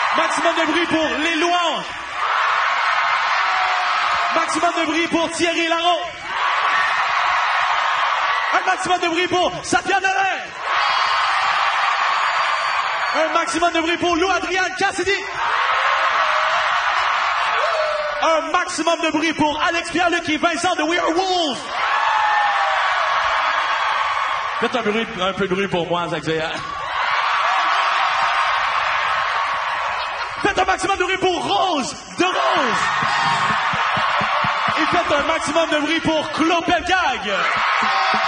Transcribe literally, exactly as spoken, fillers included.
Maximum de bruit pour les louanges. Maximum de bruit pour Thierry Larocque. Un maximum de bruit pour Satya Narain. Un maximum de bruit pour Lou Adrienne Cassidy. Un maximum de bruit pour Alex Pierre-Luc et Vincent de We Are Wolves. Faites un, bruit, un peu de bruit pour moi, Zach Zéa. Faites un maximum de bruit pour Rose de Rose. Et faites un maximum de bruit pour Claude Pelgag.